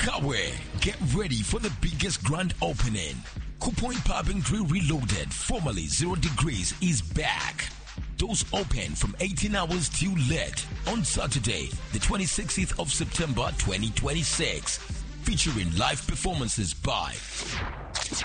Kawe, get ready for the biggest grand opening. Kupoint Pub and Grill Reloaded, formerly 0 Degrees, is back. Doors open from 18 hours till late on Saturday, the 26th of September 2026. Featuring live performances by